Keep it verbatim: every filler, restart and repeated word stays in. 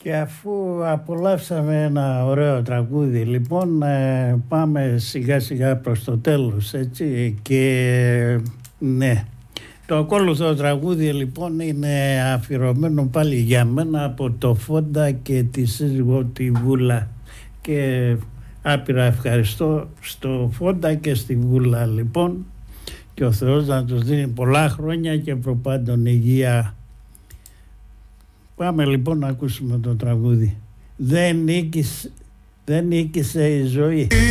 Και αφού απολαύσαμε ένα ωραίο τραγούδι, λοιπόν, ε, πάμε σιγά σιγά προς το τέλος, έτσι, και ναι. Το ακόλουθο τραγούδι, λοιπόν, είναι αφιερωμένο πάλι για μένα από το Φόντα και τη σύζυγό τη Βούλα. Και άπειρα ευχαριστώ στο Φόντα και στη Βούλα, λοιπόν, και ο Θεός να τους δίνει πολλά χρόνια και προπάντων υγεία. Πάμε λοιπόν να ακούσουμε το τραγούδι. Δεν νίκησε, δεν νίκησε η ζωή.